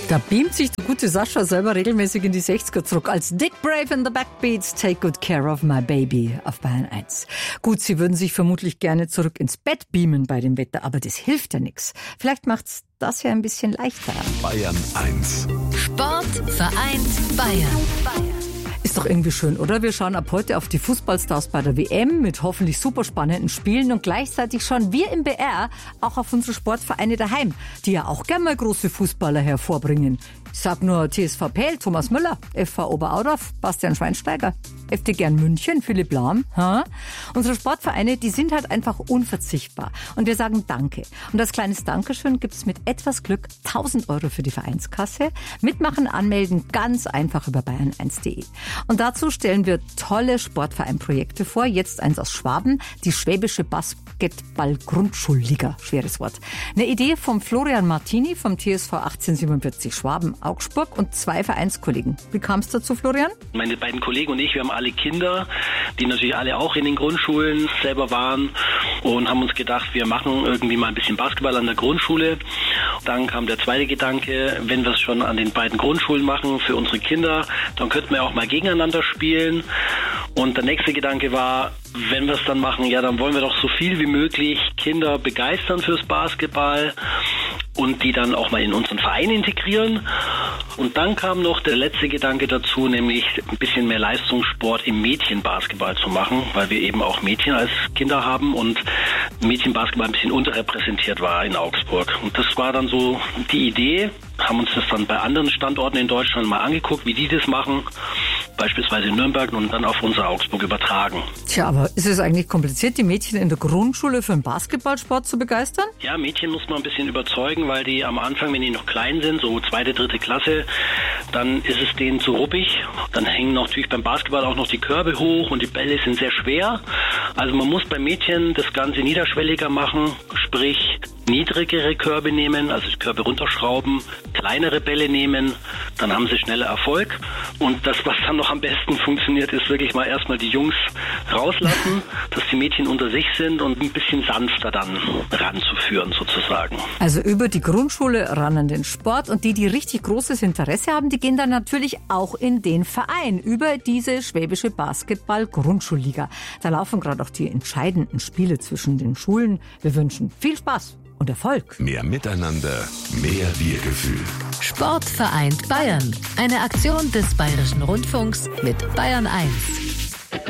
Da beamt sich der gute Sascha selber regelmäßig in die 60er zurück. Als Dick Brave in the Backbeats, Take Good Care of My Baby auf Bayern 1. Gut, Sie würden sich vermutlich gerne zurück ins Bett beamen bei dem Wetter, aber das hilft ja nichts. Vielleicht macht's das ja ein bisschen leichter. Bayern 1. Sport vereint Bayern. Ist doch irgendwie schön, oder? Wir schauen ab heute auf die Fußballstars bei der WM mit hoffentlich super spannenden Spielen und gleichzeitig schauen wir im BR auch auf unsere Sportvereine daheim, die ja auch gern mal große Fußballer hervorbringen. Ich sag nur TSV Pähl, Thomas Müller, FV Oberaudorf, Bastian Schweinsteiger, FT Gern München, Philipp Lahm. Unsere Sportvereine, die sind halt einfach unverzichtbar. Und wir sagen Danke. Und als kleines Dankeschön gibt's mit etwas Glück 1.000 € für die Vereinskasse. Mitmachen, anmelden, ganz einfach über bayern1.de. Und dazu stellen wir tolle Sportvereinprojekte vor. Jetzt eins aus Schwaben, die Schwäbische Basketball-Grundschulliga. Schweres Wort. Eine Idee vom Florian Martini vom TSV 1847 Schwaben Augsburg und 2 Vereinskollegen. Wie kam es dazu, Florian? Meine beiden Kollegen und ich, wir haben alle Kinder, die natürlich alle auch in den Grundschulen selber waren und haben uns gedacht, wir machen irgendwie mal ein bisschen Basketball an der Grundschule. Dann kam der zweite Gedanke, wenn wir es schon an den beiden Grundschulen machen für unsere Kinder, dann könnten wir auch mal gegeneinander spielen. Und der nächste Gedanke war, wenn wir es dann machen, ja, dann wollen wir doch so viel wie möglich Kinder begeistern fürs Basketball und die dann auch mal in unseren Verein integrieren. Und dann kam noch der letzte Gedanke dazu, nämlich ein bisschen mehr Leistungssport im Mädchenbasketball zu machen, weil wir eben auch Mädchen als Kinder haben und Mädchenbasketball ein bisschen unterrepräsentiert war in Augsburg. Und das war dann so die Idee, haben uns das dann bei anderen Standorten in Deutschland mal angeguckt, wie die das machen, beispielsweise in Nürnberg und dann auf unser Augsburg übertragen. Tja, aber ist es eigentlich kompliziert, die Mädchen in der Grundschule für den Basketballsport zu begeistern? Ja, Mädchen muss man ein bisschen überzeugen, weil die am Anfang, wenn die noch klein sind, so 2., 3. Klasse, dann ist es denen zu ruppig. Dann hängen natürlich beim Basketball auch noch die Körbe hoch und die Bälle sind sehr schwer. Also man muss bei Mädchen das Ganze niederschwelliger machen, sprich niedrigere Körbe nehmen, also die Körbe runterschrauben, kleinere Bälle nehmen, dann haben sie schneller Erfolg. Und das, was dann noch am besten funktioniert, ist wirklich mal erstmal die Jungs rauslassen, dass die Mädchen unter sich sind und ein bisschen sanfter dann ranzuführen sozusagen. Also über die Grundschule ran an den Sport und die richtig großes Interesse haben, die gehen dann natürlich auch in den Verein über diese Schwäbische Basketball-Grundschulliga. Da laufen gerade auch die entscheidenden Spiele zwischen den Schulen. Wir wünschen viel Spaß und Erfolg. Mehr Miteinander, mehr Wir-Gefühl. Sport vereint Bayern. Eine Aktion des Bayerischen Rundfunks mit Bayern 1.